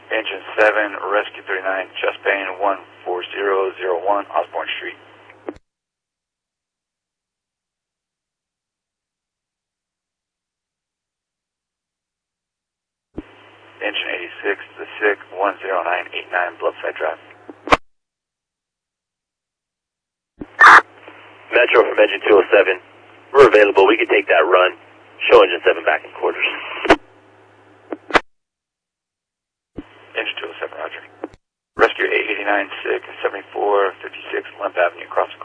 Engine 7, Rescue 39, chest pain 14001, Osborne Street. Engine 86, the SIC 10989, Bluffside Drive. Metro from Engine 207. We're available. We can take that run. Show Engine 7 back in quarters. Engine 207, roger. Rescue 889, SIC 7456, Lemp Avenue, crossing.